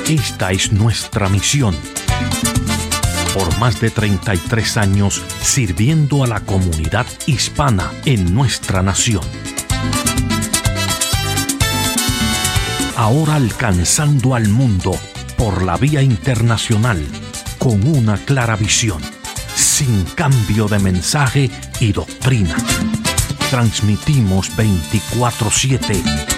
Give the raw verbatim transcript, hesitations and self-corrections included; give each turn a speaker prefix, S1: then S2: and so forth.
S1: Esta es nuestra misión. Por más de treinta y tres años sirviendo a la comunidad hispana en nuestra nación. Ahora alcanzando al mundo por la vía internacional con una clara visión, sin cambio de mensaje y doctrina. Transmitimos veinticuatro siete